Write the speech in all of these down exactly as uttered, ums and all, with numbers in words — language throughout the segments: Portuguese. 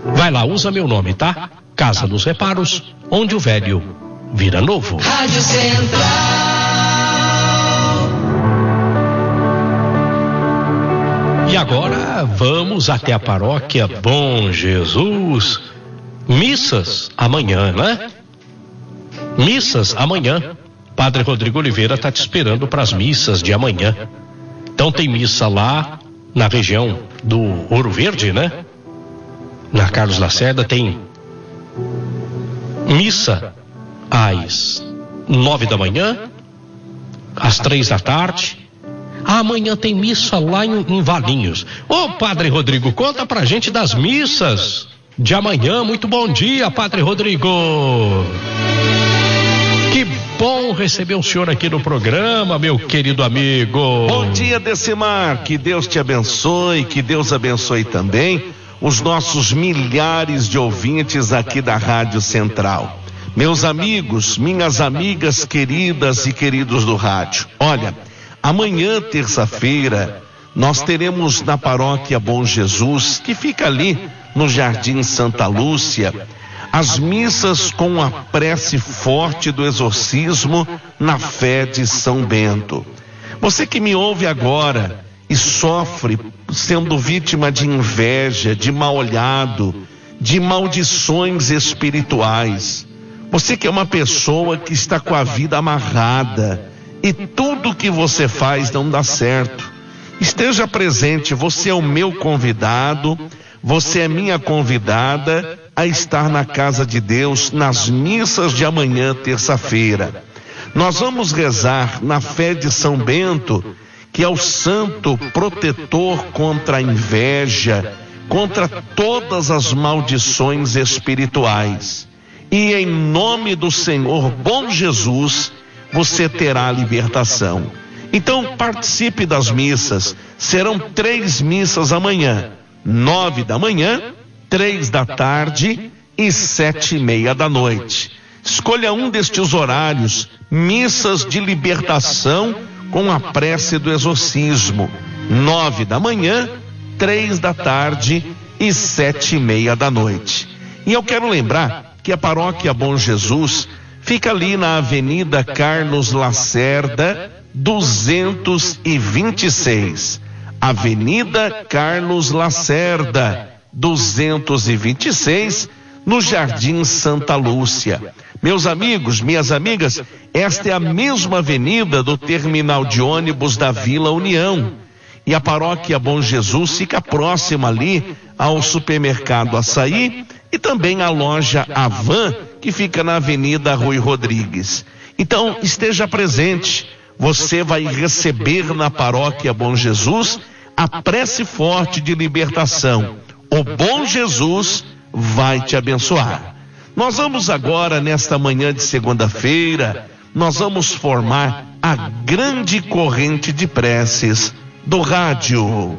Vai lá, usa meu nome, tá? Casa dos Reparos, onde o velho vira novo. Rádio Central. E agora vamos até a paróquia Bom Jesus. Missas amanhã, né? Missas amanhã. Padre Rodrigo Oliveira está te esperando para as missas de amanhã. Então tem missa lá na região do Ouro Verde, né? Na Carlos Lacerda tem missa às nove da manhã, às três da tarde. Amanhã tem missa lá em, em Valinhos. Ô Padre Rodrigo, conta pra gente das missas de amanhã. Muito bom dia, Padre Rodrigo. Que bom receber o senhor aqui no programa, meu querido amigo. Bom dia, Decimar, que Deus te abençoe, que Deus abençoe também os nossos milhares de ouvintes aqui da Rádio Central. Meus amigos, minhas amigas queridas e queridos do rádio, olha, amanhã, terça-feira, nós teremos na paróquia Bom Jesus, que fica ali no Jardim Santa Lúcia, as missas com a prece forte do exorcismo na fé de São Bento. Você que me ouve agora e sofre sendo vítima de inveja, de mal-olhado, de maldições espirituais, você que é uma pessoa que está com a vida amarrada e tudo que você faz não dá certo, esteja presente. Você é o meu convidado, você é minha convidada a estar na casa de Deus nas missas de amanhã, terça-feira. Nós vamos rezar na fé de São Bento, que é o santo protetor contra a inveja, contra todas as maldições espirituais. E em nome do Senhor Bom Jesus, você terá libertação. Então participe das missas. Serão três missas amanhã: nove da manhã, três da tarde e sete e meia da noite. Escolha um destes horários, missas de libertação com a prece do exorcismo: nove da manhã, três da tarde e sete e meia da noite. E eu quero lembrar que a paróquia Bom Jesus fica ali na Avenida Carlos Lacerda, duzentos e vinte e seis. Avenida Carlos Lacerda, duzentos e vinte e seis, no Jardim Santa Lúcia. Meus amigos, minhas amigas, esta é a mesma avenida do terminal de ônibus da Vila União. E a paróquia Bom Jesus fica próxima ali ao supermercado Açaí e também à loja Avan, que fica na Avenida Rui Rodrigues. Então, esteja presente. Você vai receber na paróquia Bom Jesus a prece forte de libertação. O Bom Jesus vai te abençoar. Nós vamos agora, nesta manhã de segunda-feira, nós vamos formar a grande corrente de preces do rádio.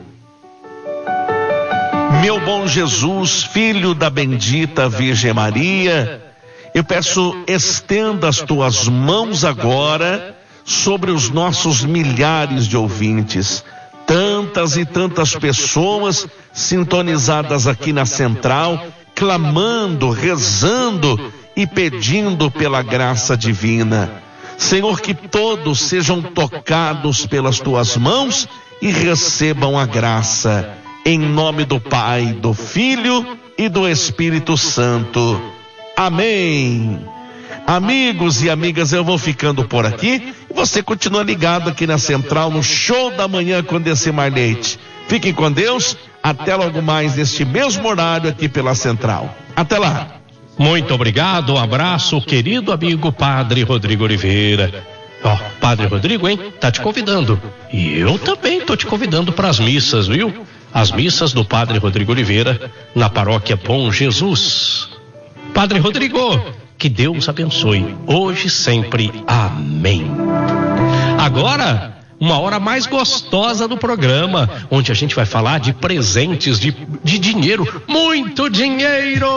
Meu bom Jesus, filho da bendita Virgem Maria, eu peço, estenda as tuas mãos agora sobre os nossos milhares de ouvintes, tantas e tantas pessoas sintonizadas aqui na central, clamando, rezando e pedindo pela graça divina. Senhor, que todos sejam tocados pelas tuas mãos e recebam a graça, em nome do Pai, do Filho e do Espírito Santo. Amém. Amigos e amigas, eu vou ficando por aqui e você continua ligado aqui na Central, no Show da Manhã com Decimar Leite. Fiquem com Deus, até logo mais neste mesmo horário aqui pela Central. Até lá. Muito obrigado, um abraço, querido amigo Padre Rodrigo Oliveira. Ó, oh, Padre Rodrigo, hein, tá te convidando. E eu também tô te convidando para as missas, viu? As missas do Padre Rodrigo Oliveira na paróquia Bom Jesus. Padre Rodrigo, que Deus abençoe, hoje e sempre. Amém. Agora, uma hora mais gostosa do programa, onde a gente vai falar de presentes, de, de dinheiro, muito dinheiro!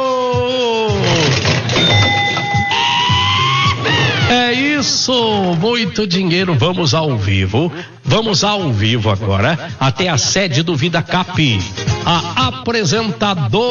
É isso, muito dinheiro. Vamos ao vivo, vamos ao vivo agora, até a sede do Vida Cap. A apresentadora